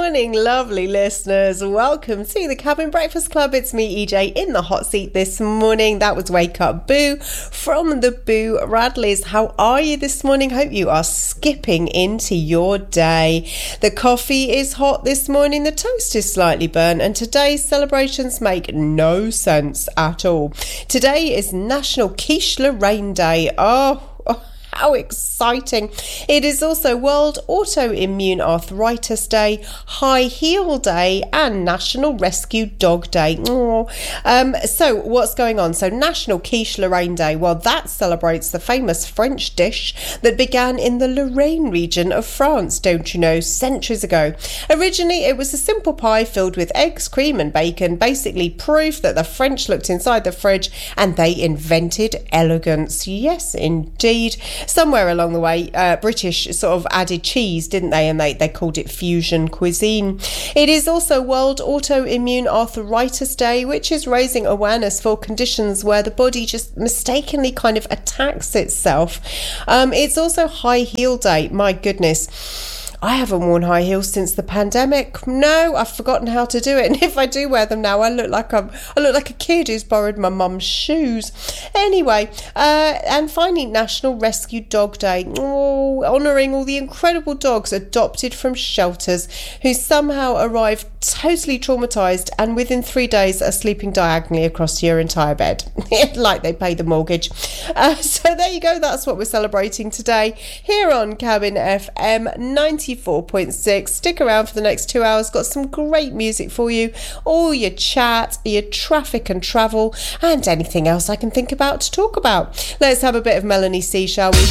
morning, lovely listeners. Welcome to the Cabin Breakfast Club. It's me, EJ, in the hot seat this morning. That was Wake Up Boo from the Boo Radleys. How are you this morning? Hope you are skipping into your day. The coffee is hot this morning. The toast is slightly burnt, and today's celebrations make no sense at all. Today is National Quiche Lorraine Day. How exciting. It is also World Autoimmune Arthritis Day, High Heel Day, and National Rescue Dog Day. So what's going on? So National Quiche Lorraine Day, well, that celebrates the famous French dish that began in the Lorraine region of France, don't you know, centuries ago. Originally, it was a simple pie filled with eggs, cream and bacon, basically proof that the French looked inside the fridge and they invented elegance. Yes, indeed. Somewhere along the way, British sort of added cheese, didn't they? And they called it fusion cuisine. It is also World Autoimmune Arthritis Day, which is raising awareness for conditions where the body just mistakenly kind of attacks itself. It's also High Heel Day. My goodness. I haven't worn high heels since the pandemic. No, I've forgotten how to do it. And if I do wear them now, I look like a kid who's borrowed my mum's shoes. Anyway, and finally, National Rescue Dog Day. Honouring all the incredible dogs adopted from shelters who somehow arrived totally traumatised and within 3 days are sleeping diagonally across your entire bed. Like they pay the mortgage. So there you go. That's what we're celebrating today here on Cabin FM 94.6. Stick around for the next 2 hours. Got some great music for you. All your chat, your traffic and travel, and anything else I can think about to talk about. Let's have a bit of Melanie C, shall we?